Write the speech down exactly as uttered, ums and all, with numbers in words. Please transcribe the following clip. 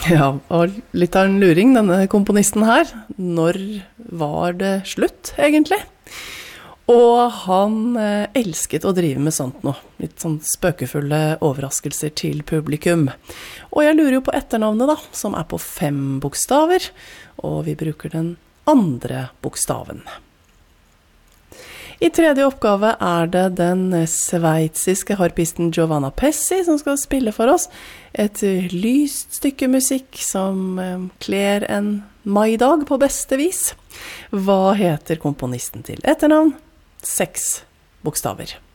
Ja, og litt av en luring, denne komponisten her. Når var det slutt, egentlig? Og han eh, elsket å drive med sånt nå. Litt sånn spøkefulle overraskelser til publikum. Og jeg lurer jo på etternavnet da, som er på fem bokstaver. Og vi bruker den andre bokstaven. I tredje oppgave er det den sveitsiske harpisten Giovanna Pessi som skal spille for oss. Et lyst stykke musikk som kler en maidag på beste vis. Hva heter komponisten til etternavn? Seks bokstaver.